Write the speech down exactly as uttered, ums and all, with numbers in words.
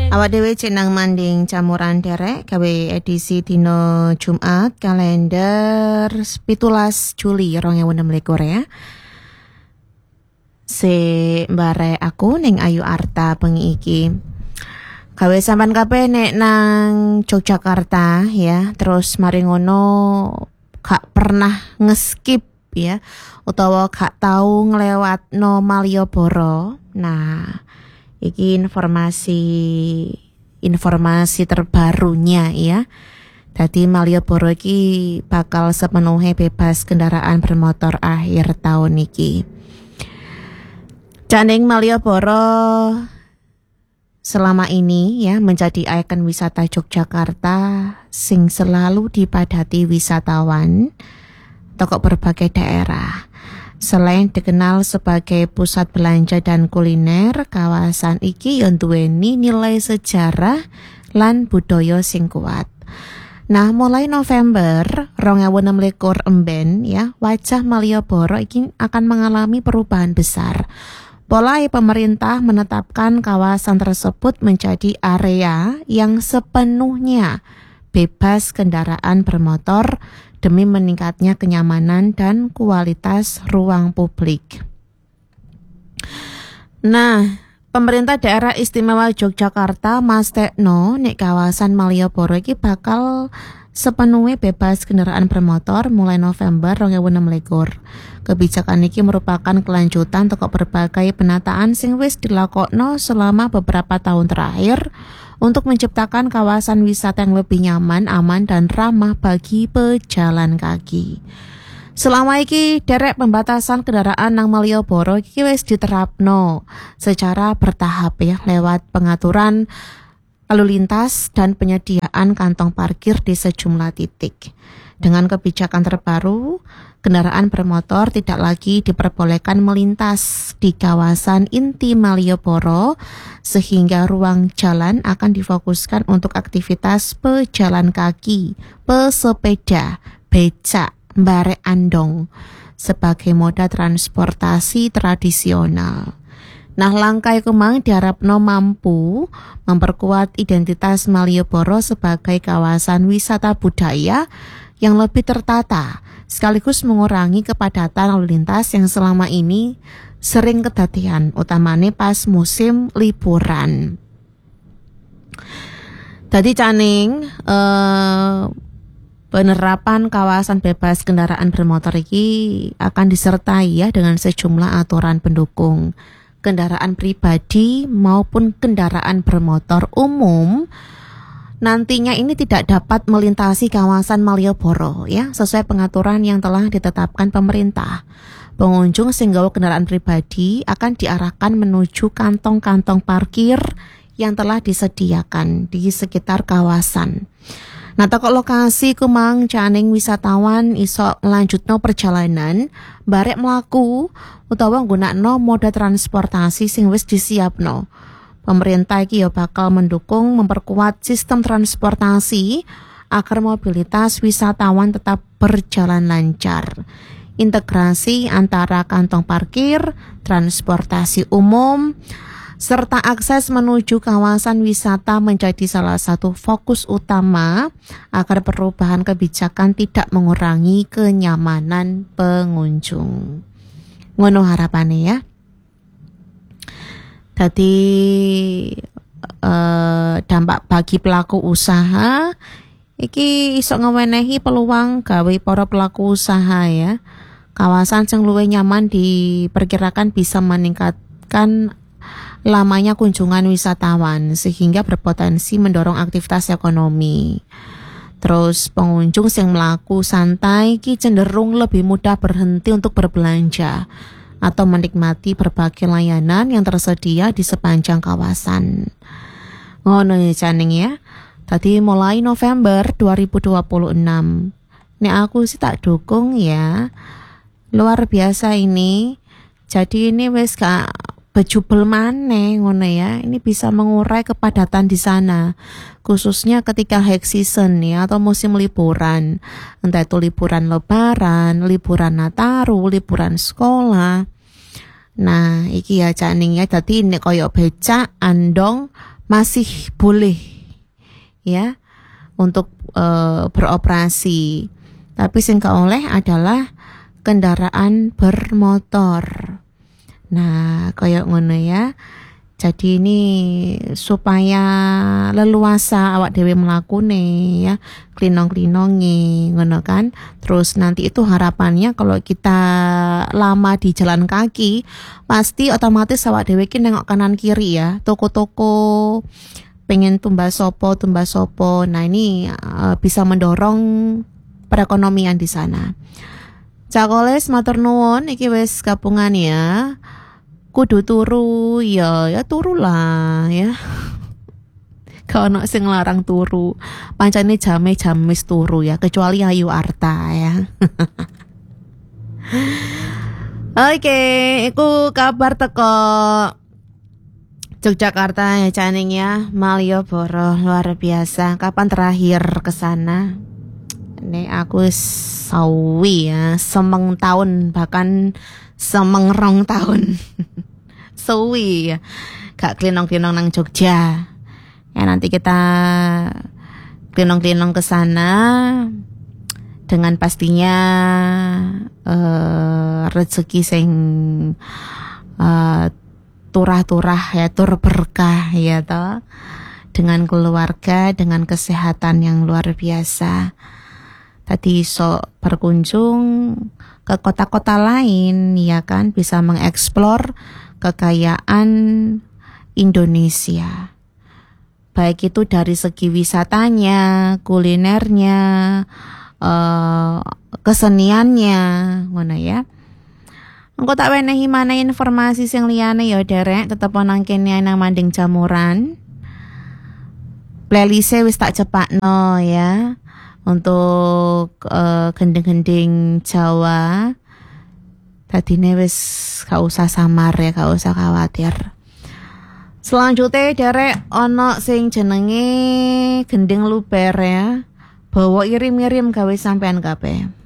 Awak dhewe cenang manding camuran derek gawe edisi dino Jumat kalender pitulas Juli dua ribu enam belas ya. Se bare aku ning Ayu Arta bengi iki. Gawe sampean kabeh nek nang Yogyakarta ya, terus mari ngono gak pernah ngeskip ya utawa gak tau nglewatno Malioboro. Nah, iki informasi informasi terbarunya ya. Dadi Malioboro iki bakal sepenuhnya bebas kendaraan bermotor akhir tahun iki. Janing Malioboro selama ini ya menjadi ikon wisata Yogyakarta sing selalu dipadati wisatawan toko berbagai daerah. Selain dikenal sebagai pusat belanja dan kuliner, kawasan iki yo nduweni nilai sejarah lan budaya sing kuat. Nah, mulai November dua ribu enam belas emben ya, wajah Malioboro iki akan mengalami perubahan besar. Mulai pemerintah menetapkan kawasan tersebut menjadi area yang sepenuhnya bebas kendaraan bermotor demi meningkatnya kenyamanan dan kualitas ruang publik. Nah, pemerintah daerah istimewa Yogyakarta mastekno nek kawasan Malioboro iki bakal sepenuhnya bebas kendaraan bermotor mulai November dua ribu enam belas. Kebijakan ini merupakan kelanjutan toko berbagai penataan sing wis dilakokno selama beberapa tahun terakhir untuk menciptakan kawasan wisata yang lebih nyaman, aman, dan ramah bagi pejalan kaki. Selama iki derek pembatasan kendaraan nang Malioboro iki wis diterapno secara bertahap ya lewat pengaturan lalu lintas dan penyediaan kantong parkir di sejumlah titik. Dengan kebijakan terbaru, kendaraan bermotor tidak lagi diperbolehkan melintas di kawasan inti Malioboro sehingga ruang jalan akan difokuskan untuk aktivitas pejalan kaki, pesepeda, becak, barek andong sebagai moda transportasi tradisional. Nah, langkah iku mang diharapno mampu memperkuat identitas Malioboro sebagai kawasan wisata budaya yang lebih tertata, sekaligus mengurangi kepadatan lalu lintas yang selama ini sering kedadian, utamanya pas musim liburan. Jadi caning eh, penerapan kawasan bebas kendaraan bermotor ini akan disertai ya dengan sejumlah aturan pendukung. Kendaraan pribadi maupun kendaraan bermotor umum nantinya ini tidak dapat melintasi kawasan Malioboro ya, sesuai pengaturan yang telah ditetapkan pemerintah. Pengunjung sing nggawa kendaraan pribadi akan diarahkan menuju kantong-kantong parkir yang telah disediakan di sekitar kawasan. Nah, toko lokasi kumang caning wisatawan iso ngelanjutno perjalanan barek mlaku utawa nggunakno moda transportasi sing wis disiapno. Pemerintah iki ya bakal mendukung memperkuat sistem transportasi agar mobilitas wisatawan tetap berjalan lancar. Integrasi antara kantong parkir, transportasi umum, serta akses menuju kawasan wisata menjadi salah satu fokus utama agar perubahan kebijakan tidak mengurangi kenyamanan pengunjung. Ngono harapannya ya. Jadi eh, dampak bagi pelaku usaha iki iso ngewenehi peluang gawe para pelaku usaha ya. Kawasan sing luwih nyaman diperkirakan bisa meningkatkan lamanya kunjungan wisatawan sehingga berpotensi mendorong aktivitas ekonomi. Terus pengunjung sing mlaku santai ki cenderung lebih mudah berhenti untuk berbelanja atau menikmati berbagai layanan yang tersedia di sepanjang kawasan. Ngono ya caning ya. Tadi mulai November dua ribu dua puluh enam. Nek aku sih tak dukung ya. Luar biasa ini. Jadi ini wes gak bejubel maneh ngono ya. Ini bisa mengurai kepadatan di sana. Khususnya ketika high season ya atau musim liburan. Entah itu liburan lebaran, liburan Nataru, liburan sekolah. Nah, iki ya caning ya dadi nek koyo becak, andong, masih boleh ya untuk uh, beroperasi. Tapi sing gak oleh adalah kendaraan bermotor. Nah, kayak ngono ya. Jadi ini supaya leluasa awak dhewe mlakune ya, klinong-klinongi ngono kan. Terus nanti itu harapannya kalau kita lama di jalan kaki, pasti otomatis awak dhewe ki nengok kanan kiri ya, toko-toko pengen tumbas sopo, tumbas sopo. Nah, ini uh, bisa mendorong perekonomian di sana. Cakoles matur nuwun iki wis gabungan ya. Kudu turu ya ya turu lah ya. Kalau sing larang turu, pancane jame jam wis turu ya, kecuali Ayu Arta ya. Oke, iku kabar teko Yogyakarta ya Caning ya, Malioboro luar biasa. Kapan terakhir ke sana? Nek aku sawi ya, semeng tahun bahkan semeng rong tahun. Suwi ya. Gak klinong-klinong nang Jogja. Ya nanti kita klinong-klinong ke sana dengan pastinya uh, rezeki sing uh, turah-turah ya, tur berkah ya toh. Dengan keluarga, dengan kesehatan yang luar biasa. Tadi so berkunjung ke kota-kota lain ya kan, bisa mengeksplor kekayaan Indonesia. Baik itu dari segi wisatanya, kulinernya, uh, keseniannya, ngono ya. Engko tak wenehi maneh informasi sing liyane ya derek, tetep nang kene nang Manding Jamuran. Playlist wis tak cepakno ya. Untuk uh, gending-gending Jawa tadine wis gak usah samar ya, gak usah khawatir. Selanjutnya derek ono sing jenenge gending luber ya, bawa irim-irim gawe sampean kabeh.